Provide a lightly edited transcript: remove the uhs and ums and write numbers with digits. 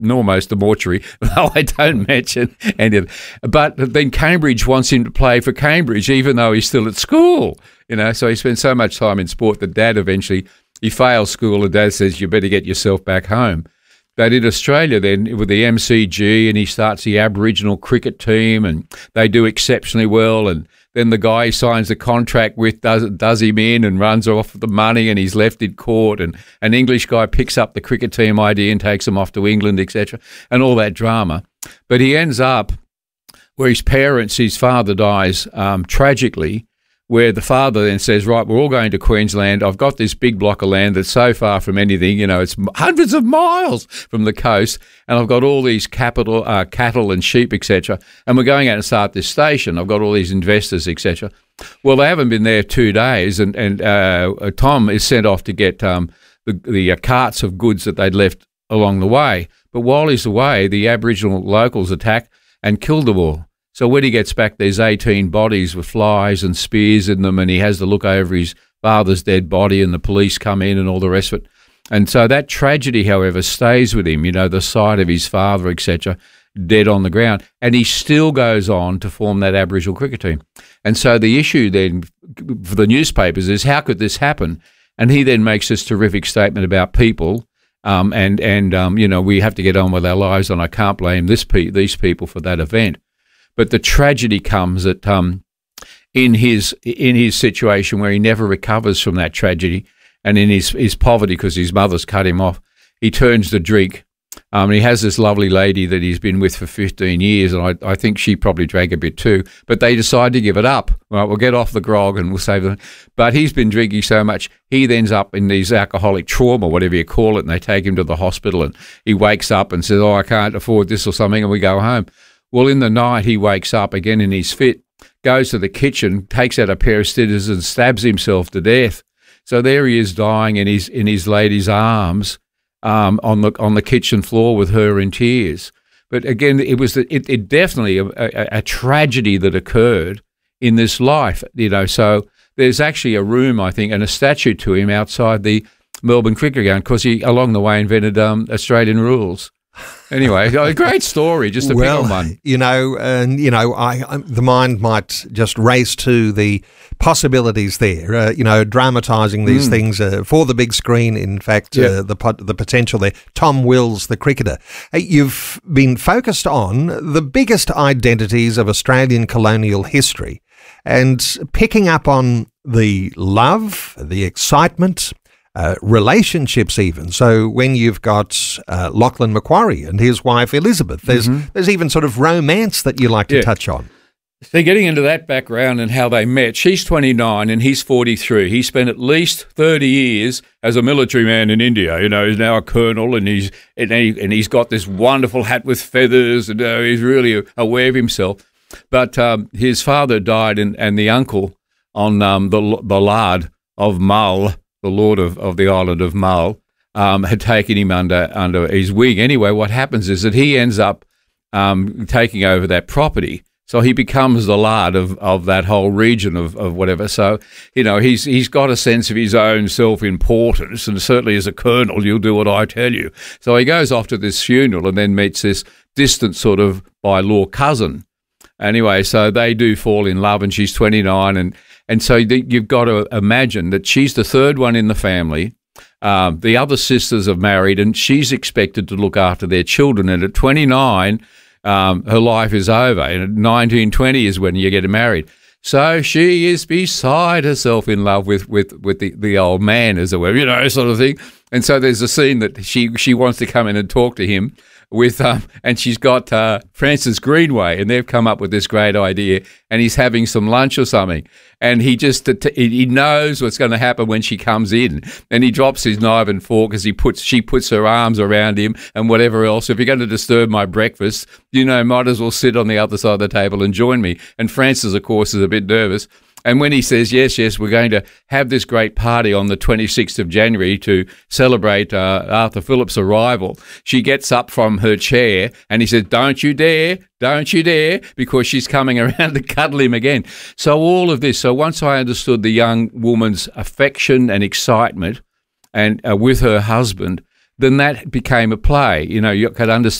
almost the mortuary. No, I don't mention any of it. But then Cambridge wants him to play for Cambridge, even though he's still at school. So he spends so much time in sport that Dad eventually, he fails school and Dad says, you better get yourself back home. But in Australia then, with the MCG, and he starts the Aboriginal cricket team, and they do exceptionally well, and then the guy he signs the contract with does him in and runs off the money, and he's left in court, and an English guy picks up the cricket team idea and takes him off to England, etc., and all that drama. But he ends up where his father dies tragically, where the father then says, right, we're all going to Queensland. I've got this big block of land that's so far from anything, it's hundreds of miles from the coast, and I've got all these cattle and sheep, etc., and we're going out and start this station. I've got all these investors, etc. Well, they haven't been there 2 days, and Tom is sent off to get the carts of goods that they'd left along the way. But while he's away, the Aboriginal locals attack and kill them all. So when he gets back, there's 18 bodies with flies and spears in them, and he has to look over his father's dead body, and the police come in and all the rest of it. And so that tragedy, however, stays with him, the sight of his father, etc., dead on the ground. And he still goes on to form that Aboriginal cricket team. And so the issue then for the newspapers is, how could this happen? And he then makes this terrific statement about people, and we have to get on with our lives, and I can't blame these people for that event. But the tragedy comes that in his situation where he never recovers from that tragedy, and in his poverty because his mother's cut him off, he turns to drink. He has this lovely lady that he's been with for 15 years, and I think she probably drank a bit too. But they decide to give it up. Right, we'll get off the grog and we'll save them. But he's been drinking so much, he ends up in these alcoholic trauma, whatever you call it, and they take him to the hospital, and he wakes up and says, oh, I can't afford this or something, and we go home. Well, in the night, he wakes up again in his fit, goes to the kitchen, takes out a pair of scissors and stabs himself to death. So there he is dying in his lady's arms on the kitchen floor with her in tears. But again, it was definitely a tragedy that occurred in this life, So there's actually a room, I think, and a statue to him outside the Melbourne Cricket Ground because he, along the way, invented Australian rules. Anyway, a great story, just a big one. The mind might just race to the possibilities there, dramatising these things for the big screen. In fact, the potential there. Tom Wills, the cricketer. You've been focused on the biggest identities of Australian colonial history and picking up on the love, the excitement, relationships even. So when you've got Lachlan Macquarie and his wife Elizabeth, there's even sort of romance that you like to touch on. So getting into that background and how they met, she's 29 and he's 43. He spent at least 30 years as a military man in India. He's now a colonel, and he's got this wonderful hat with feathers, and he's really aware of himself. But his father died, and the uncle on the Lard of Mull, the lord of the island of Mull, had taken him under his wing. Anyway, what happens is that he ends up taking over that property. So he becomes the lord of that whole region of whatever. So, he's got a sense of his own self-importance, and certainly as a colonel, you'll do what I tell you. So he goes off to this funeral and then meets this distant sort of by-law cousin. Anyway, so they do fall in love, and she's 29, and so you've got to imagine that she's the third one in the family. The other sisters are married, and she's expected to look after their children. And at 29, her life is over. And at 19, 20 is when you get married. So she is beside herself in love with the old man, as it were, sort of thing. And so there's a scene that she wants to come in and talk to him with, and she's got Francis Greenway, and they've come up with this great idea, and he's having some lunch or something, and he just he knows what's going to happen when she comes in, and he drops his knife and fork as she puts her arms around him and whatever else. If you're going to disturb my breakfast, might as well sit on the other side of the table and join me. And Francis, of course, is a bit nervous. And when he says, yes, we're going to have this great party on the 26th of January to celebrate Arthur Phillip's arrival, she gets up from her chair and he says, don't you dare, because she's coming around to cuddle him again. So all of this, so once I understood the young woman's affection and excitement and with her husband, then that became a play. You know, you could understand